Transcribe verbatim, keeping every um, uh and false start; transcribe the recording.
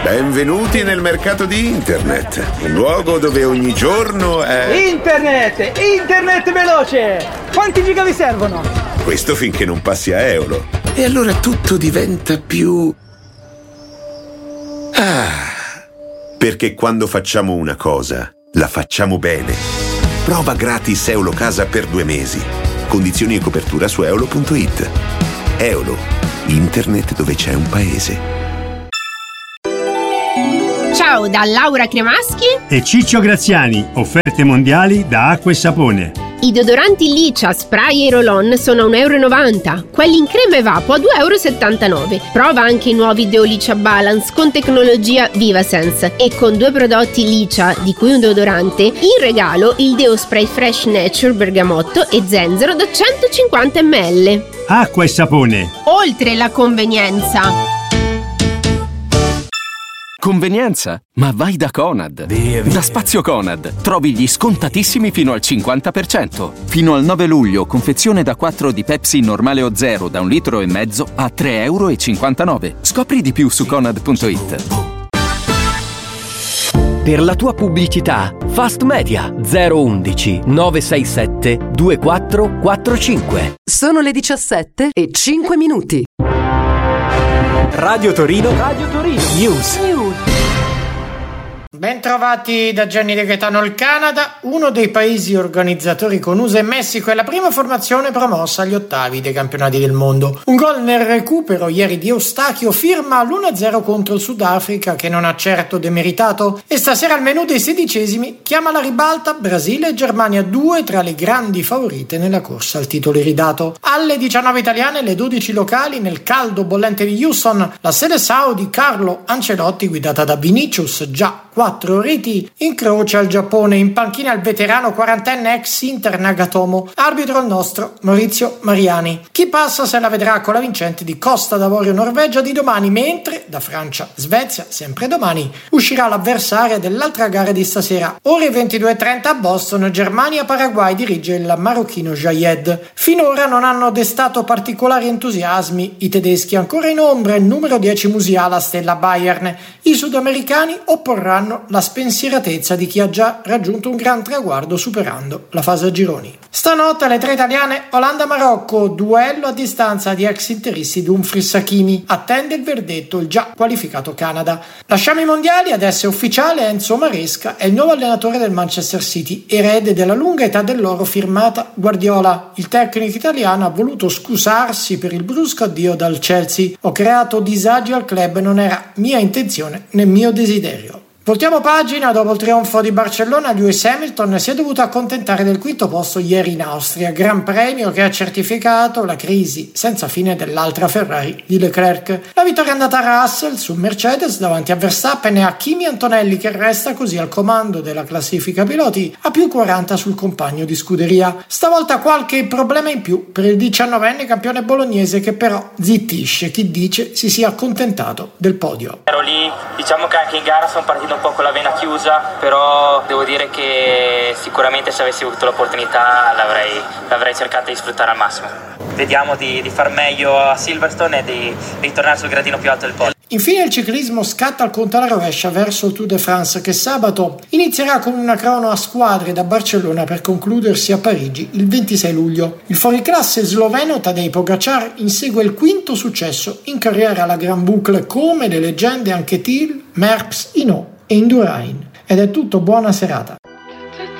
Benvenuti nel mercato di internet, un luogo dove ogni giorno è... Internet! Internet veloce! Quanti giga vi servono? Questo finché non passi a euro. E allora tutto diventa più... Ah... Perché quando facciamo una cosa, la facciamo bene. Prova gratis Eolo Casa per due mesi. Condizioni e copertura su eolo punto it. Eolo, internet dove c'è un paese. Ciao da Laura Cremaschi e Ciccio Graziani, offerte mondiali da Acqua e Sapone. I deodoranti Licia, spray e roll-on sono a uno e novanta euro, quelli in crema e vapo a due e settantanove euro. Prova anche i nuovi Deo Licia Balance con tecnologia VivaSense e con due prodotti Licia, di cui un deodorante, in regalo il Deo Spray Fresh Nature Bergamotto e Zenzero da centocinquanta millilitri. Acqua e Sapone. Oltre la convenienza. Convenienza? Ma vai da Conad! Via, via. Da Spazio Conad trovi gli scontatissimi fino al cinquanta per cento. Fino al nove luglio, confezione da quattro di Pepsi normale o zero da un litro e mezzo a tre e cinquantanove euro. Scopri di più su conad punto it. Per la tua pubblicità, Fast Media zero undici nove sei sette due quattro quattro cinque. Sono le diciassette e cinque minuti. Radio Torino, Radio Torino News. News. Bentrovati da Gianni De Gaetano. Il Canada, uno dei paesi organizzatori con U S A e Messico, è la prima formazione promossa agli ottavi dei campionati del mondo. Un gol nel recupero ieri di Eustachio firma l'uno a zero contro il Sudafrica, che non ha certo demeritato, e stasera al menù dei sedicesimi chiama la ribalta Brasile e Germania, due tra le grandi favorite nella corsa al titolo iridato. Alle diciannove italiane, le dodici locali nel caldo bollente di Houston, la sede saudi Carlo Ancelotti, guidata da Vinicius, già quattro reti, incrocia il Giappone. In panchina il veterano quarantenne ex Inter Nagatomo, arbitro il nostro Maurizio Mariani. Chi passa se la vedrà con la vincente di Costa d'Avorio Norvegia di domani, mentre da Francia Svezia, sempre domani, uscirà l'avversaria dell'altra gara di stasera. Ore ventidue e trenta a Boston, Germania Paraguay, dirige il marocchino Jayed. Finora non hanno destato particolari entusiasmi i tedeschi, ancora in ombra il numero dieci Musiala, stella Bayern. I sudamericani opporranno la spensieratezza di chi ha già raggiunto un gran traguardo superando la fase a gironi. Stanotte alle tre italiane Olanda-Marocco, duello a distanza di ex interisti Dumfries Hakimi. Attende il verdetto il già qualificato Canada. Lasciamo i mondiali, adesso è ufficiale, Enzo Maresca è il nuovo allenatore del Manchester City, erede della lunga età dell'oro firmata Guardiola. Il tecnico italiano ha voluto scusarsi per il brusco addio dal Chelsea. Ho creato disagi al club, non era mia intenzione né mio desiderio. Voltiamo pagina. Dopo il trionfo di Barcellona, Lewis Hamilton si è dovuto accontentare del quinto posto ieri in Austria, gran premio che ha certificato la crisi senza fine dell'altra Ferrari di Leclerc. La vittoria è andata a Russell su Mercedes davanti a Verstappen e a Kimi Antonelli, che resta così al comando della classifica piloti a più quaranta sul compagno di scuderia. Stavolta qualche problema in più per il diciannovenne campione bolognese, che però zittisce chi dice si sia accontentato del podio. Ero lì, diciamo che anche in gara sono partito un po' con la vena chiusa, però devo dire che sicuramente se avessi avuto l'opportunità l'avrei, l'avrei cercata di sfruttare al massimo. Vediamo di, di far meglio a Silverstone e di ritornare sul gradino più alto del podio. Infine il ciclismo scatta al conto alla rovescia verso il Tour de France, che sabato inizierà con una crono a squadre da Barcellona per concludersi a Parigi il ventisei luglio. Il fuoriclasse sloveno Tadej Pogacar insegue il quinto successo in carriera alla Grand Boucle, come le leggende anche Thiel, Merckx, Hinault e Indurain. Ed è tutto, buona serata.